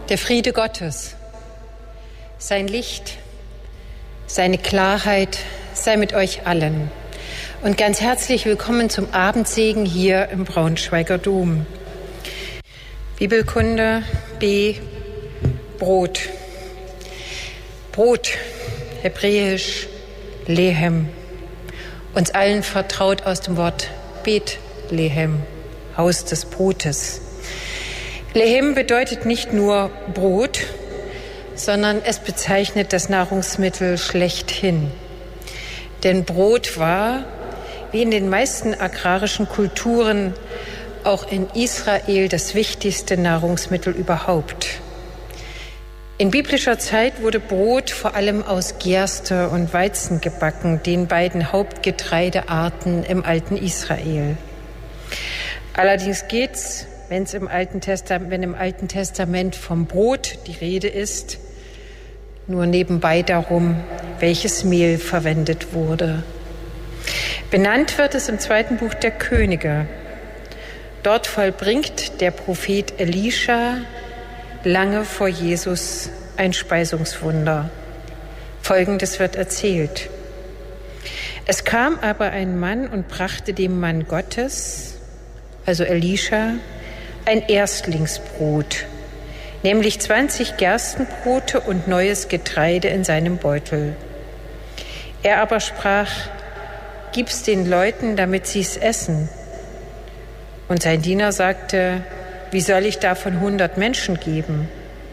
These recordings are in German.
Der Friede Gottes, sein Licht, seine Klarheit sei mit euch allen. Und ganz herzlich willkommen zum Abendsegen hier im Braunschweiger Dom. Bibelkunde B. Brot. Brot, hebräisch Lehem. Uns allen vertraut aus dem Wort Bethlehem, Haus des Brotes. Lehem bedeutet nicht nur Brot, sondern es bezeichnet das Nahrungsmittel schlechthin. Denn Brot war, wie in den meisten agrarischen Kulturen, auch in Israel das wichtigste Nahrungsmittel überhaupt. In biblischer Zeit wurde Brot vor allem aus Gerste und Weizen gebacken, den beiden Hauptgetreidearten im alten Israel. Allerdings geht's, wenn im Alten Testament vom Brot die Rede ist, nur nebenbei darum, welches Mehl verwendet wurde. Benannt wird es im 2. Buch der Könige. Dort vollbringt der Prophet Elisha lange vor Jesus ein Speisungswunder. Folgendes wird erzählt. Es kam aber ein Mann und brachte dem Mann Gottes, also Elisha, ein Erstlingsbrot, nämlich 20 Gerstenbrote und neues Getreide in seinem Beutel. Er aber sprach, gib's den Leuten, damit sie's essen. Und sein Diener sagte, wie soll ich davon 100 Menschen geben?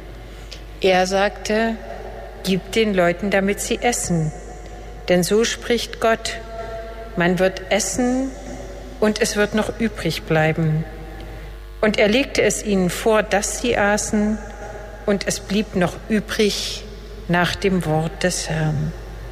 Er sagte, gib den Leuten, damit sie essen. Denn so spricht Gott, man wird essen und es wird noch übrig bleiben. Und er legte es ihnen vor, dass sie aßen, und es blieb noch übrig nach dem Wort des Herrn.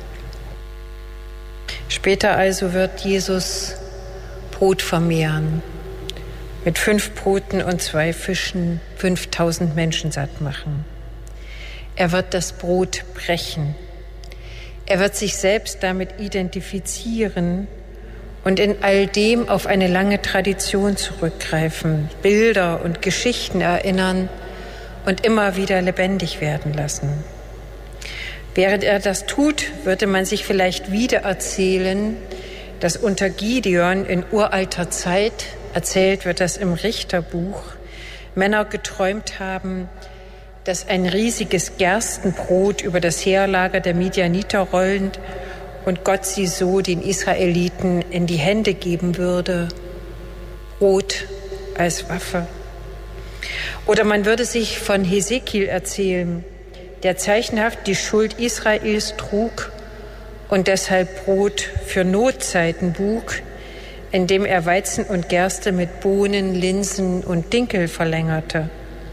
Später also wird Jesus Brot vermehren, mit 5 Broten und 2 Fischen 5000 Menschen satt machen. Er wird das Brot brechen. Er wird sich selbst damit identifizieren und in all dem auf eine lange Tradition zurückgreifen, Bilder und Geschichten erinnern und immer wieder lebendig werden lassen. Während er das tut, würde man sich vielleicht wieder erzählen, dass unter Gideon in uralter Zeit, erzählt wird das im Richterbuch, Männer geträumt haben, dass ein riesiges Gerstenbrot über das Heerlager der Midianiter rollend und Gott sie so den Israeliten in die Hände geben würde. Brot als Waffe. Oder man würde sich von Hesekiel erzählen, der zeichenhaft die Schuld Israels trug und deshalb Brot für Notzeiten buk, indem er Weizen und Gerste mit Bohnen, Linsen und Dinkel verlängerte.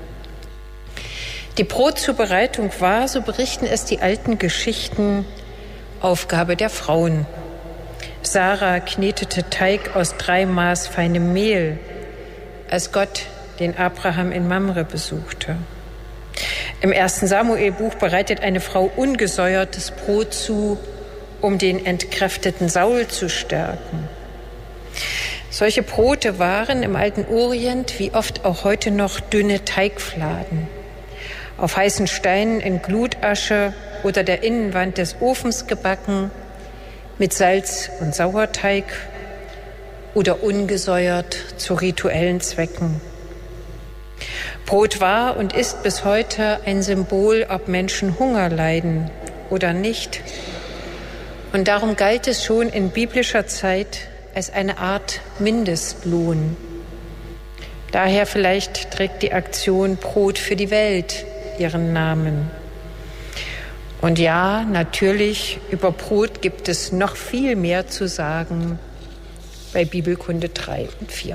Die Brotzubereitung war, so berichten es die alten Geschichten, Aufgabe der Frauen. Sarah knetete Teig aus 3 Maß feinem Mehl, als Gott den Abraham in Mamre besuchte. Im 1. Samuelbuch bereitet eine Frau ungesäuertes Brot zu, um den entkräfteten Saul zu stärken. Solche Brote waren im alten Orient wie oft auch heute noch dünne Teigfladen, auf heißen Steinen in Glutasche oder der Innenwand des Ofens gebacken, mit Salz und Sauerteig oder ungesäuert zu rituellen Zwecken. Brot war und ist bis heute ein Symbol, ob Menschen Hunger leiden oder nicht. Und darum galt es schon in biblischer Zeit als eine Art Mindestlohn. Daher vielleicht trägt die Aktion Brot für die Welt ihren Namen. Und ja, natürlich, über Brot gibt es noch viel mehr zu sagen bei Bibelkunde 3 und 4.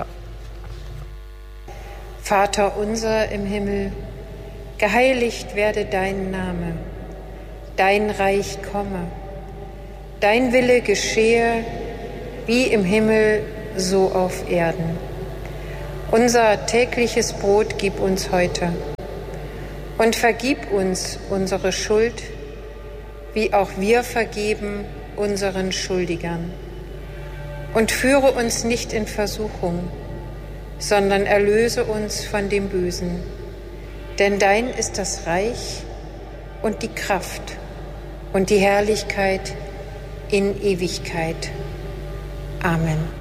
Vater unser im Himmel, geheiligt werde dein Name, dein Reich komme, dein Wille geschehe, wie im Himmel, so auf Erden. Unser tägliches Brot gib uns heute und vergib uns unsere Schuld, wie auch wir vergeben unseren Schuldigern. Und führe uns nicht in Versuchung, sondern erlöse uns von dem Bösen. Denn dein ist das Reich und die Kraft und die Herrlichkeit in Ewigkeit. Amen.